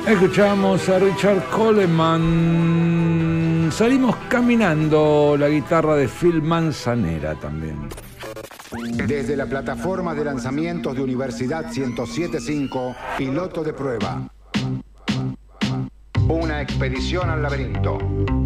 Escuchamos a Richard Coleman. Salimos caminando, la guitarra de Phil Manzanera también. Desde la plataforma de lanzamientos de Universidad 107.5, piloto de prueba. Una expedición al laberinto.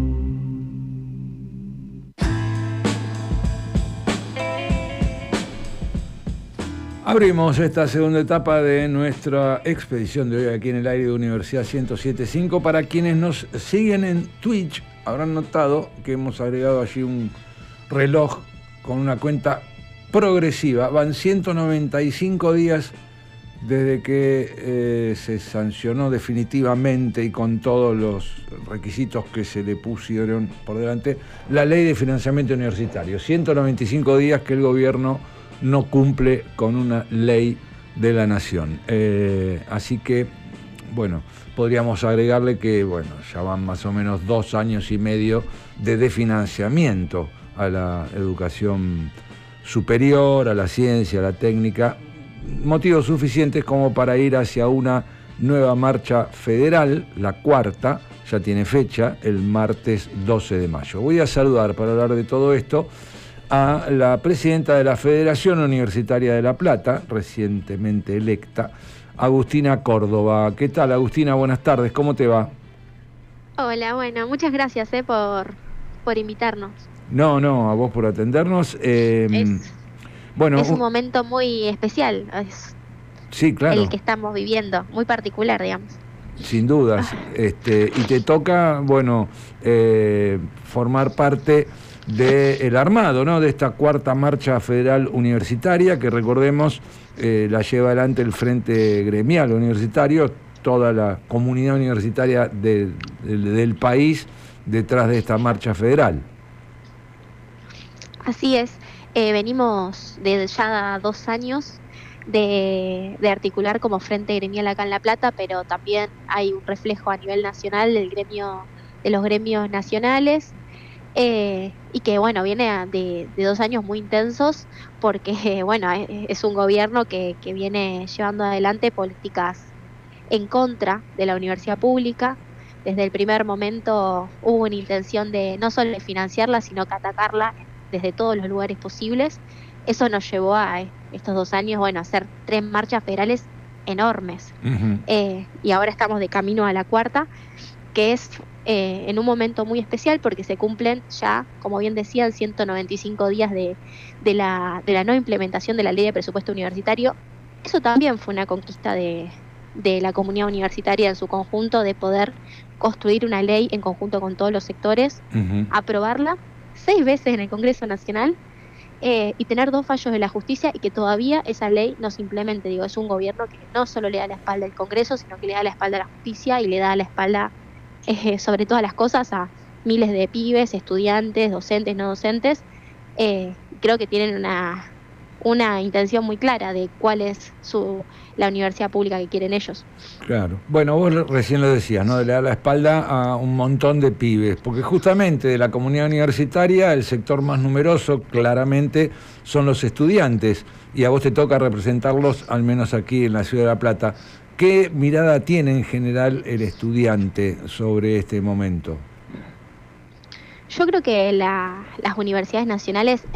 Abrimos esta segunda etapa de nuestra expedición de hoy aquí en el aire de Universidad 107.5. Para quienes nos siguen en Twitch, habrán notado que hemos agregado allí un reloj con una cuenta progresiva. Van 195 días desde que se sancionó definitivamente y con todos los requisitos que se le pusieron por delante la ley de financiamiento universitario. 195 días que el gobierno no cumple con una ley de la nación. Así que, bueno, podríamos agregarle que, bueno, ya van más o menos 2 años y medio de desfinanciamiento a la educación superior, a la ciencia, a la técnica, motivos suficientes como para ir hacia una nueva marcha federal, la cuarta, ya tiene fecha, el martes 12 de mayo. Voy a saludar para hablar de todo esto a la presidenta de la Federación Universitaria de La Plata, recientemente electa, Agustina Córdoba. ¿Qué tal, Agustina? Buenas tardes, ¿cómo te va? Hola, bueno, muchas gracias por invitarnos. No, a vos por atendernos. Bueno, es un momento muy especial, sí, claro, el que estamos viviendo, muy particular, digamos. sin dudas. Y te toca, bueno, formar parte del armado, ¿no?, de esta cuarta marcha federal universitaria, que recordemos la lleva adelante el Frente Gremial Universitario, toda la comunidad universitaria del país detrás de esta marcha federal. Así es, venimos de ya 2 años de articular como Frente Gremial acá en La Plata, pero también hay un reflejo a nivel nacional del gremio, de los gremios nacionales. Y que bueno, viene de 2 años muy intensos porque bueno, es un gobierno que viene llevando adelante políticas en contra de la universidad pública. Desde el primer momento hubo una intención de no solo de financiarla, sino que atacarla desde todos los lugares posibles. Eso nos llevó a estos 2 años, bueno, a hacer 3 marchas federales enormes. Y ahora estamos de camino a la cuarta, que es en un momento muy especial porque se cumplen ya, como bien decían, 195 días de la no implementación de la ley de presupuesto universitario. Eso también fue una conquista de la comunidad universitaria en su conjunto, de poder construir una ley en conjunto con todos los sectores, aprobarla 6 veces en el Congreso Nacional y tener 2 fallos de la justicia y que todavía esa ley no se implemente. Digo, es un gobierno que no solo le da la espalda al Congreso, sino que le da la espalda a la justicia y le da la espalda sobre todas las cosas a miles de pibes, estudiantes, docentes, no docentes. Creo que tienen una intención muy clara de cuál es la universidad pública que quieren ellos. Claro. Bueno, vos recién lo decías, ¿no? Le da la espalda a un montón de pibes, porque justamente de la comunidad universitaria el sector más numeroso claramente son los estudiantes, y a vos te toca representarlos, al menos aquí en la ciudad de La Plata. ¿Qué mirada tiene en general el estudiante sobre este momento? Yo creo que las universidades nacionales